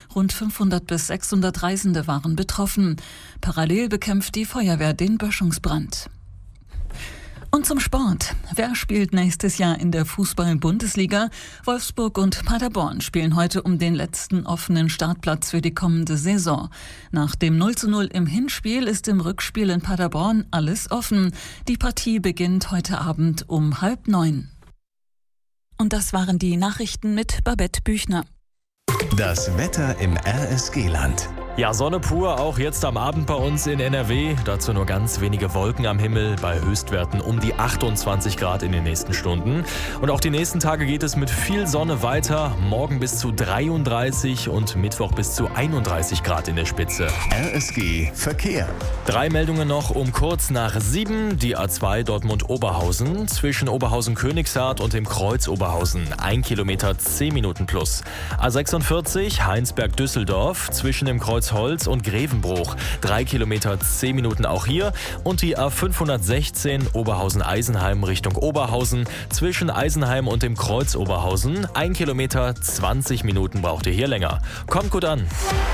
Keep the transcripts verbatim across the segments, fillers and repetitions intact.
Rund fünfhundert bis sechshundert Reisende waren betroffen. Parallel bekämpft die Feuerwehr den Böschungsbrand. Und zum Sport. Wer spielt nächstes Jahr in der Fußball-Bundesliga? Wolfsburg und Paderborn spielen heute um den letzten offenen Startplatz für die kommende Saison. Nach dem null zu null im Hinspiel ist im Rückspiel in Paderborn alles offen. Die Partie beginnt heute Abend um halb neun. Und das waren die Nachrichten mit Babette Büchner. Das Wetter im R S G-Land. Ja, Sonne pur, auch jetzt am Abend bei uns in N R W. Dazu nur ganz wenige Wolken am Himmel, bei Höchstwerten um die achtundzwanzig Grad in den nächsten Stunden. Und auch die nächsten Tage geht es mit viel Sonne weiter. Morgen bis zu dreiunddreißig und Mittwoch bis zu einunddreißig Grad in der Spitze. R S G Verkehr. Drei Meldungen noch um kurz nach sieben. Die A zwei Dortmund-Oberhausen zwischen Oberhausen-Königshardt und dem Kreuz Oberhausen. Ein Kilometer, zehn Minuten plus. A sechsundvierzig Heinsberg-Düsseldorf zwischen dem Kreuz Holz und Grevenbruch. Drei Kilometer, zehn Minuten auch hier. Und die A fünfhundertsechzehn Oberhausen-Eisenheim Richtung Oberhausen. Zwischen Eisenheim und dem Kreuz Oberhausen. Ein Kilometer, zwanzig Minuten braucht ihr hier länger. Kommt gut an.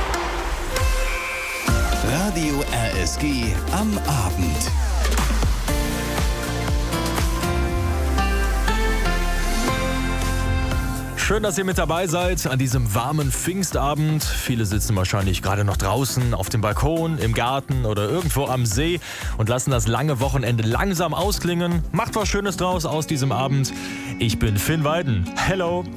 Radio R S G am Abend. Schön, dass ihr mit dabei seid an diesem warmen Pfingstabend. Viele sitzen wahrscheinlich gerade noch draußen auf dem Balkon, im Garten oder irgendwo am See und lassen das lange Wochenende langsam ausklingen. Macht was Schönes draus aus diesem Abend. Ich bin Finn Weiden. Hello!